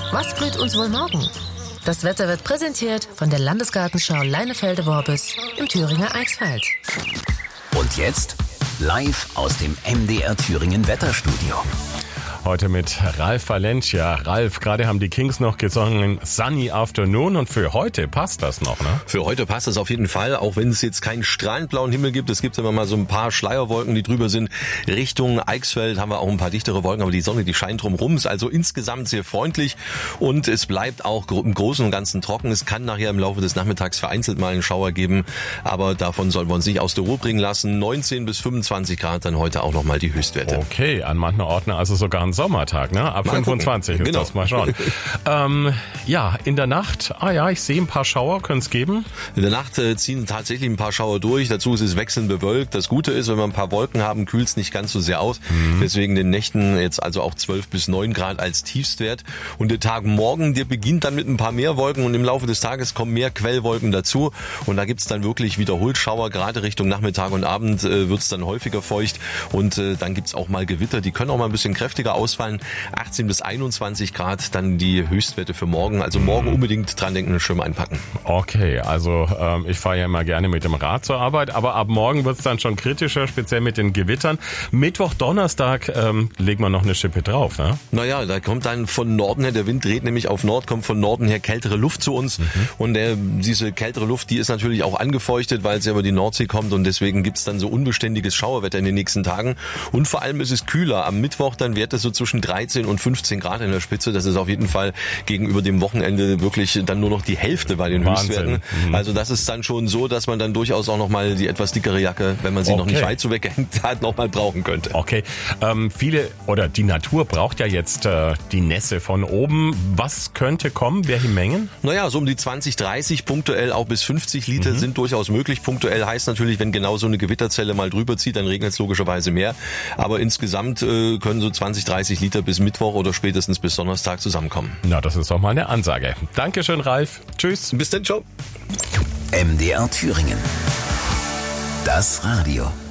Was blüht uns wohl morgen? Das Wetter wird präsentiert von der Landesgartenschau Leinefelde-Worbis im Thüringer Eichsfeld. Und jetzt live aus dem MDR Thüringen Wetterstudio. Heute mit Ralf Valencia. Ralf, gerade haben die Kings noch gesungen Sunny Afternoon und für heute passt das noch, ne? Für heute passt das auf jeden Fall, auch wenn es jetzt keinen strahlend blauen Himmel gibt. Es gibt immer mal so ein paar Schleierwolken, die drüber sind. Richtung Eichsfeld haben wir auch ein paar dichtere Wolken, aber die Sonne, die scheint drumherum. Ist also insgesamt sehr freundlich und es bleibt auch im Großen und Ganzen trocken. Es kann nachher im Laufe des Nachmittags vereinzelt mal einen Schauer geben, aber davon sollen wir uns nicht aus der Ruhe bringen lassen. 19 bis 25 Grad dann heute auch nochmal die Höchstwerte. Okay, an manchen Orten also sogar ein Sommertag, ne? Ab 25 ist das, mal schauen. Ja, in der Nacht, ich sehe ein paar Schauer, können es geben? In der Nacht ziehen tatsächlich ein paar Schauer durch, dazu ist es wechselnd bewölkt. Das Gute ist, wenn wir ein paar Wolken haben, kühlt es nicht ganz so sehr aus. Deswegen den Nächten jetzt also auch 12 bis 9 Grad als Tiefstwert. Und der Tag morgen, der beginnt dann mit ein paar mehr Wolken und im Laufe des Tages kommen mehr Quellwolken dazu. Und da gibt's dann wirklich wiederholt Schauer, gerade Richtung Nachmittag und Abend wird's dann häufiger feucht. Und dann gibt's auch mal Gewitter, die können auch mal ein bisschen kräftiger ausfallen. 18 bis 21 Grad, dann die Höchstwerte für morgen. Also morgen unbedingt dran denken, einen Schirm einpacken. Okay, also ich fahre ja immer gerne mit dem Rad zur Arbeit, aber ab morgen wird's dann schon kritischer, speziell mit den Gewittern. Mittwoch, Donnerstag legen wir noch eine Schippe drauf, ne? Naja, da kommt dann von Norden her, der Wind dreht nämlich auf Nord, kommt von Norden her kältere Luft zu uns. Und diese kältere Luft, die ist natürlich auch angefeuchtet, weil sie über die Nordsee kommt und deswegen gibt's dann so unbeständiges Schauerwetter in den nächsten Tagen. Und vor allem ist es kühler. Am Mittwoch dann wird es so zwischen 13 und 15 Grad in der Spitze. Das ist auf jeden Fall gegenüber dem Wochenende wirklich dann nur noch die Hälfte bei den Höchstwerten. Also das ist dann schon so, dass man dann durchaus auch nochmal die etwas dickere Jacke, wenn man sie noch nicht weit so weggehängt hat, nochmal brauchen könnte. Okay, die Natur braucht ja jetzt die Nässe von oben. Was könnte kommen? Welche Mengen? Naja, so um die 20, 30, punktuell auch bis 50 Liter sind durchaus möglich. Punktuell heißt natürlich, wenn genau so eine Gewitterzelle mal drüber zieht, dann regnet es logischerweise mehr. Aber insgesamt können so 20, 30 Liter bis Mittwoch oder spätestens bis Donnerstag zusammenkommen. Na, das ist doch mal eine Ansage. Dankeschön, Ralf. Tschüss. Bis dann, ciao. MDR Thüringen. Das Radio.